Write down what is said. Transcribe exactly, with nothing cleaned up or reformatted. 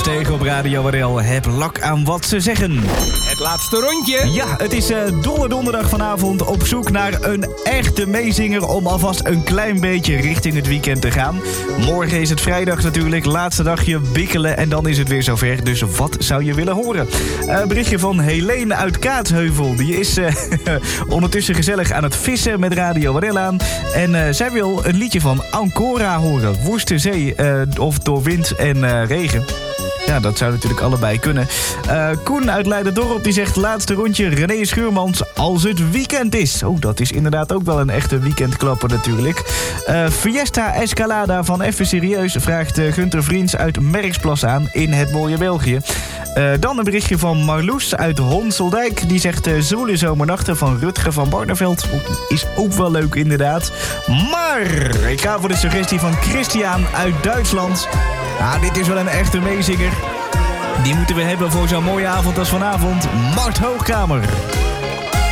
tegen op Radio R L. Heb lak aan wat ze zeggen. Het laatste rondje. Ja, het is uh, dolle donderdag vanavond op zoek naar een echte meezinger om alvast een klein beetje richting het weekend te gaan. Morgen is het vrijdag natuurlijk, laatste dagje bikkelen en dan is het weer zover. Dus wat zou je willen horen? Uh, berichtje van Helene uit Kaatsheuvel. Die is uh, ondertussen gezellig aan het vissen met Radio R L aan. En uh, zij wil een liedje van Ancora horen. Woeste zee uh, of door wind en uh, regen. Ja, dat zou natuurlijk allebei kunnen. Uh, Koen uit Leiderdorp die zegt laatste rondje René Schuurmans als het weekend is. Oh, dat is inderdaad ook wel een echte weekendklapper natuurlijk. Uh, Fiesta Escalada van Even Serieus vraagt uh, Gunter Vriends uit Merksplas aan in het mooie België. Uh, dan een berichtje van Marloes uit Honseldijk. Die zegt uh, Zwoele Zomernachten van Rutger van Barneveld. Is ook wel leuk inderdaad. Maar ik ga voor de suggestie van Christian uit Duitsland. Ah, dit is wel een echte meezinger. Die moeten we hebben voor zo'n mooie avond als vanavond. Mart Hoogkamer.